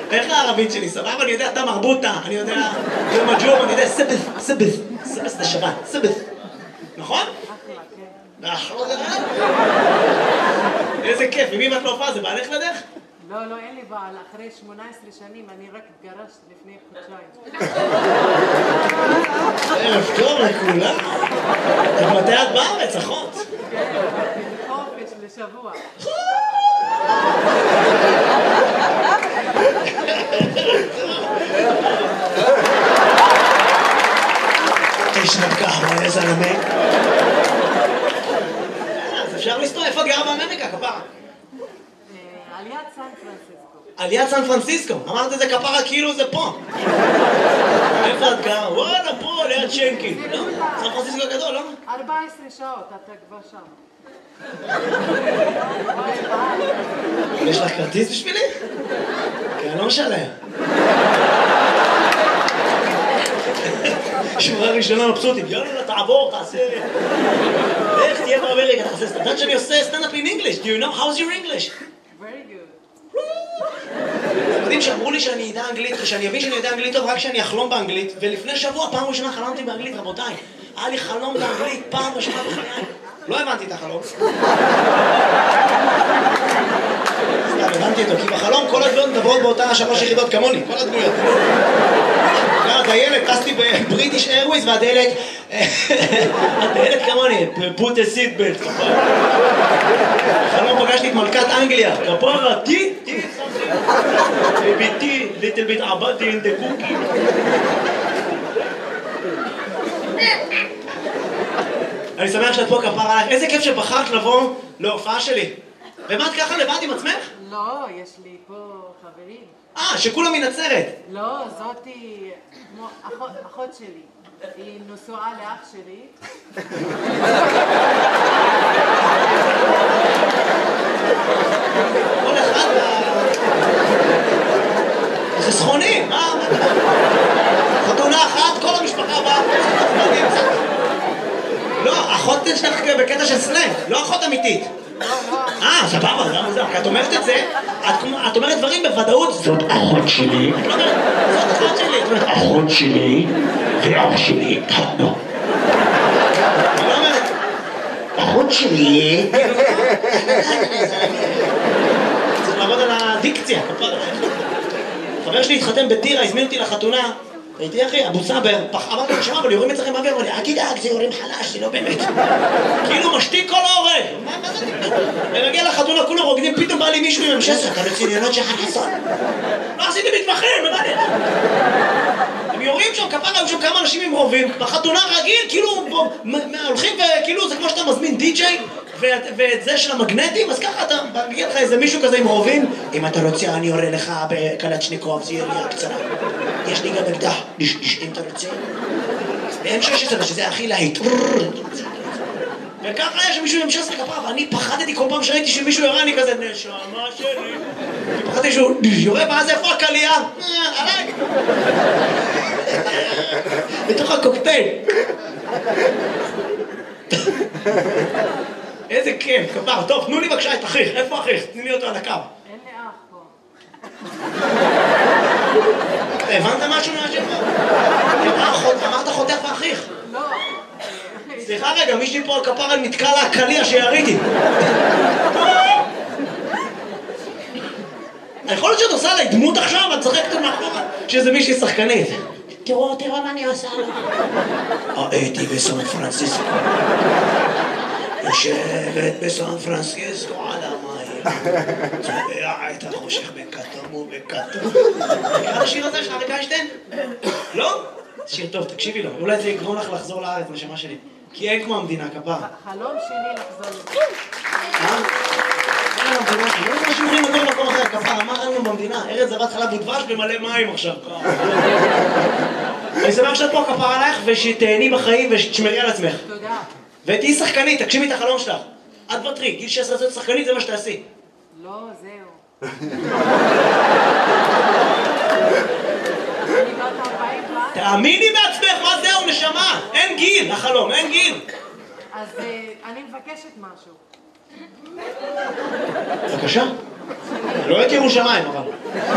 איך הערבית שלי? סבבה, אני יודע, אתה מרבוטה, אני יודע, ג'ום הג'ום, אני יודע, סבס זה שבת, סבס. נכון? אחלה, כן. איזה כיף, עם מי ואת לא הופעה? זה בעלך לדרך? לא, אין לי בעל. אחרי 18 שנים אני רק התגרשת לפני חודשיים. ערב טוב לכולם. מתי את בארץ, אחות? כן, חופש לשבוע. תשרב קהווה, איזה זלמה. אז אפשר לסתור, איפה גרה באמריקה, כפרה? על יד סן פרנסיסקו. על יד סן פרנסיסקו. אמרת את זה כפרה כאילו זה פה. איפה את גרה? וואלה, פה, ליד שנקי. לא? סן פרנסיסקו הגדול, לא? 14 שעות, אתה כבר שם. יש לך כרטיס בשבילי? כי אני לא משלם. שורה ראשונה מבסוטית, יאללה, תעבור, תעשה... איך תהיה באמריקה, תעשה... אתה יודעת שאני עושה סטנדאפ in English? Do you know? How's your English? Very good. אתם יודעים שאמרו לי שאני אדע אנגלית, ושאני אבין שאני יודע אנגלית טוב רק כשאני אחלום באנגלית, ולפני שבוע, פעם ראשונה חלמתי באנגלית, רבותיי. היה לי חלום באנגלית, פעם ראשונה בחיי. לא הבנתי את החלום. סתם, הבנתי אותו, כי בחלום כל הדמויות מדברות באותה 3 יחידות כמוני, כל הדמויות. הדיילת, טסתי בבריטיש איירווייז, והדיילת... הדיילת כמוני, put a seat belt, כפרה. בחלום פגשתי את מלכת אנגליה, כפרה, תי, ביתי, little bit עבדתי in the cookie. אני שמח שאת פה, כפרה עליך. איזה כיף שבחרת לבוא להופעה שלי. ומה את ככה לבד עם עצמך? לא, יש לי פה חברים. שכולם מנצרת. לא, זאתי אחות שלי. היא נשואה לאח שלי. כל אחד... זה סכוני, מה? חתונה אחת, כל המשפחה באה. לא, אחות שלך בקטע של סלנג, לא אחות אמיתית. סבבה, זה מוזר. כי את אומרת את זה, את אומרת דברים בוודאות. זאת אחות שלי. את לא אומרת, זאת אחות שלי. את אומרת, אחות שלי ואח שלי התחתנו. את לא אומרת, אחות שלי... צריך לעבוד על הדיקציה. חבר שלי התחתן בטירה, הזמין אותי לחתונה. הייתי אחי, אבו סבר, אמרתי לו, שמע, אבל יורים אצלכם באוויר, אמר לי, אל תדאג, זה יורים חלש, זה לא באמת. כאילו משתיק כל ההורג. מה זה? ונגיע לחתונה, כולם רוקדים, פתאום בא לי מישהו עם M16, אתה רציניות שחר חסון. לא עשיתי מתמחים, מה לי? הם יורים שם, כפרה, היו שם כמה אנשים עם רובים, בחתונה רגיל, כאילו, הולכים וכאילו, זה כמו שאתה מזמין די-ג'יי, ואת זה של המגנטים, אז ככה אתה מגיע לך איזה מישהו כזה עם רובים, אם אתה רוצה, אני יורה לך בקלצ'ניקוב, זה ירייה קצרה. יש לי גם אקדח, אם אתה רוצה. ו-M16, שזה הכי להיט. וככה יש מישהו עם M16 כפרה, ואני פחדתי כל פעם שראיתי שמישהו יורה, אני כזה, נשמה שלי. פחדתי שהוא יורה, ואז איפה הקלייה? עליי. בתוך הקוקטייל. איזה כיף, כפר. טוב, תנו לי בבקשה את אחיך. איפה אחיך? תני לי אותו על הקו. אין לי אח פה. הבנת משהו מהשאלה? אמרת חותך ואחיך. לא. סליחה רגע, מישהי פה על כפר נתקע לה הקליע שיריתי. יכול להיות שאת עושה עליי דמות עכשיו, את צוחקת מאחורה, שזה מישהי שחקנית. תראו מה אני עושה לה. הייתי בסן פרנסיסקו. יושבת בסן פרנסיסקו על המים. צובע את החושך בכתום ובכתום. מכיר השיר הזה של אריק איינשטיין? לא? שיר טוב, תקשיבי לו. אולי זה יגרום לך לחזור לארץ, נשמה שלי. כי אין כמו המדינה, כפר. חלום שלי לחזור לזה. אין המדינה, לא יודע שאומרים לגור במקום אחר, כפר. אמר לנו במדינה, ארץ זבת חלב ודבש במלא מים עכשיו. אני שמח שאת פה, כפר עלייך, ושתהני בחיים ושתשמרי על עצמך. תודה. ותהי שחקנית, תגשימי את החלום שלך. את בטרי, גיל 16 להיות שחקנית זה מה שתעשי. לא, זהו. תאמיני בעצמך, מה זהו, נשמה? אין גיל, החלום, אין גיל. אז אני מבקשת משהו. בבקשה. לא את ירושלים, אבל.